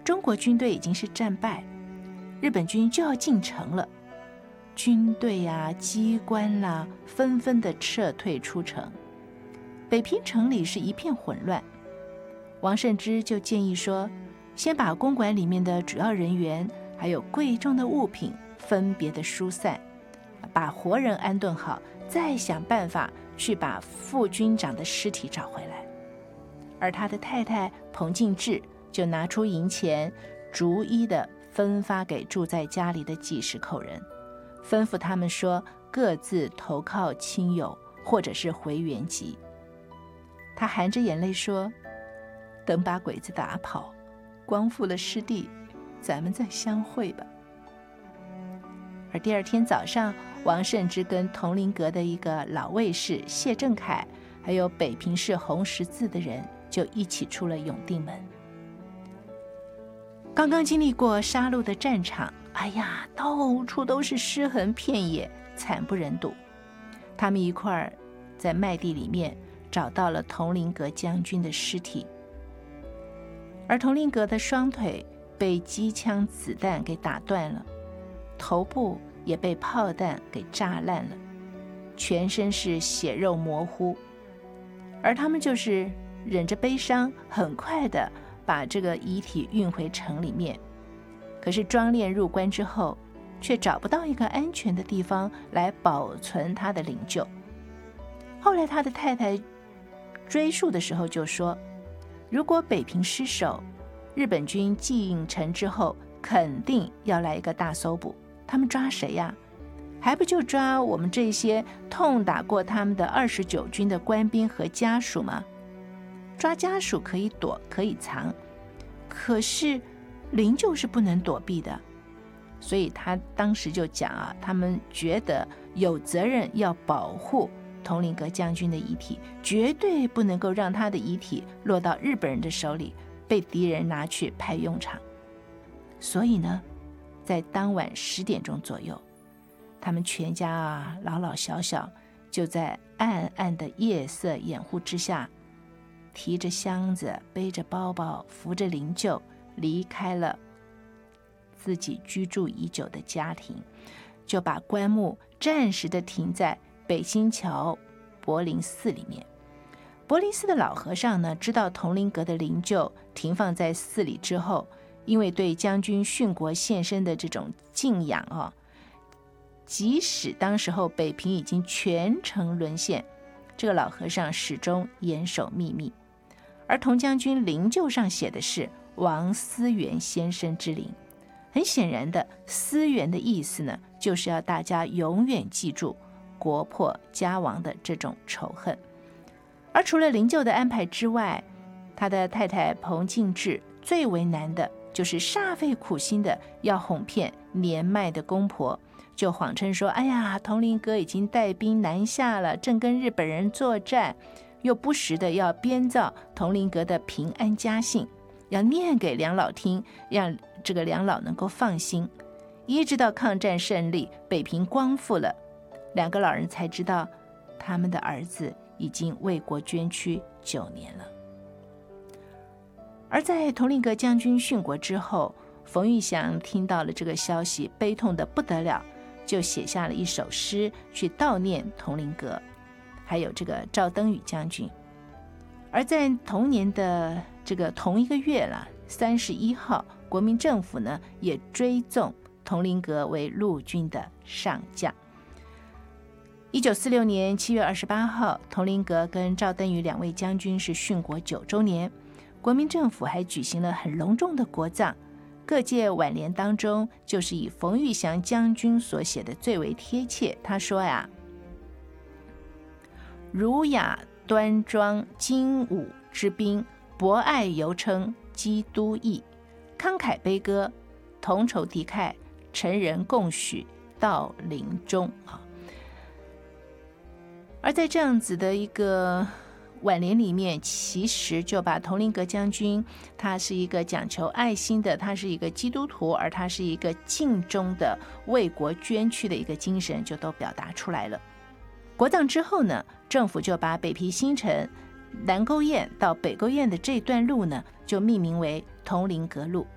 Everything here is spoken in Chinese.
中国军队已经是战败，日本军就要进城了，军队啊、机关啦，纷纷的撤退出城，北平城里是一片混乱。王慎之就建议说，先把公馆里面的主要人员还有贵重的物品分别的疏散，把活人安顿好，再想办法去把副军长的尸体找回来。而他的太太彭敬志就拿出银钱，逐一的分发给住在家里的几十口人，吩咐他们说各自投靠亲友，或者是回原籍。他含着眼泪说，等把鬼子打跑，光复了失地，咱们再相会吧。而第二天早上，王慎之跟同麟阁的一个老卫士谢正凯，还有北平市红十字的人，就一起出了永定门。刚刚经历过杀戮的战场，哎呀，到处都是尸横遍野，惨不忍睹。他们一块儿在麦地里面找到了同麟阁将军的尸体，而同麟阁的双腿被机枪子弹给打断了，头部也被炮弹给炸烂了，全身是血肉模糊。而他们就是忍着悲伤，很快的把这个遗体运回城里面。可是装殓入关之后，却找不到一个安全的地方来保存他的灵柩。后来他的太太追溯的时候就说，如果北平失守，日本军进城之后，肯定要来一个大搜捕。他们抓谁呀？还不就抓我们这些痛打过他们的29军的官兵和家属吗？抓家属可以躲可以藏，可是灵柩是不能躲避的。所以他当时就讲啊，他们觉得有责任要保护同麟阁将军的遗体，绝对不能够让他的遗体落到日本人的手里，被敌人拿去派用场。所以呢，在当晚10点钟左右，他们全家啊，老老小小，就在暗暗的夜色掩护之下，提着箱子，背着包包，扶着灵柩，离开了自己居住已久的家庭，就把棺木暂时的停在北新桥柏林寺里面。柏林寺的老和尚呢，知道同麟阁的灵柩停放在寺里之后，因为对将军殉国献身的这种敬仰啊，即使当时候北平已经全城沦陷，这个老和尚始终严守秘密。而同将军灵柩上写的是王思源先生之灵，很显然的，思源的意思呢，就是要大家永远记住国破家亡的这种仇恨。而除了灵柩的安排之外，他的太太彭敬志最为难的就是煞费苦心的要哄骗年迈的公婆，就谎称说，哎呀，同麟阁已经带兵南下了，正跟日本人作战，又不时的要编造同麟阁的平安家信，要念给梁老听，让这个梁老能够放心。一直到抗战胜利，北平光复了，两个老人才知道他们的儿子已经为国捐躯9年了。而在同麟阁将军殉国之后，冯玉祥听到了这个消息，悲痛得不得了，就写下了一首诗去悼念同麟阁，还有这个赵登禹将军。而在同年的这个同一个月了，31号，国民政府呢也追赠同麟阁为陆军的上将。1946年7月28号，同麟阁跟赵登禹2位将军是殉国9周年，国民政府还举行了很隆重的国葬。各界挽联当中，就是以冯玉祥将军所写的最为贴切。他说呀，儒雅端庄精武之兵，博爱犹称基督义，慷慨悲歌，同仇敌忾，臣人共许到临终。而在这样子的一个挽联里面，其实就把同麟阁将军，他是一个讲求爱心的，他是一个基督徒，而他是一个尽忠的为国捐躯的一个精神，就都表达出来了。国葬之后呢，政府就把北平新城南沟堰到北沟堰的这段路呢，就命名为同麟阁路。